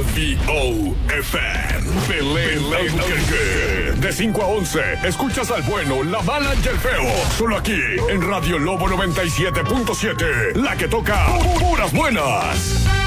WBOFM. Belén Albuquerque. De 5 a 11, escuchas al bueno, la mala y el feo. Solo aquí, en Radio Lobo 97.7. La que toca puras buenas.